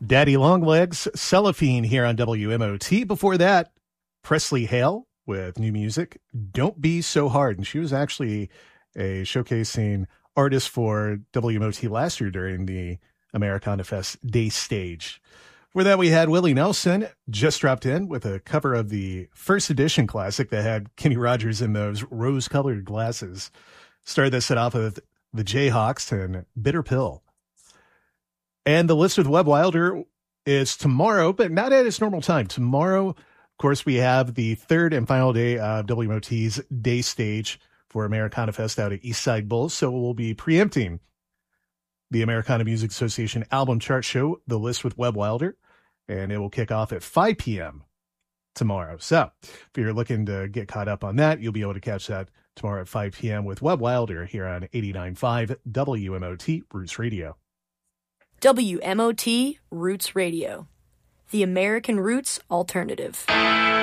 Daddy Longlegs, Cellophane here on WMOT. Before that, Presley Hale with new music, Don't Be So Hard. And she was actually a showcasing artist for WMOT last year during the Americana Fest Day Stage. For that, we had Willie Nelson, just dropped in with a cover of the first edition classic that had Kenny Rogers in those rose-colored glasses. Started this set off with the Jayhawks and Bitter Pill. And the list with Webb Wilder is tomorrow, but not at its normal time. Tomorrow, of course, we have the third and final day of WMOT's Day Stage for Americana Fest out at Eastside Bulls. So we'll be preempting the Americana Music Association album chart show, The List with Webb Wilder, and it will kick off at 5 p.m. tomorrow. So if you're looking to get caught up on that, you'll be able to catch that tomorrow at 5 p.m. with Webb Wilder here on 89.5 WMOT Roots Radio. WMOT Roots Radio, the American Roots Alternative.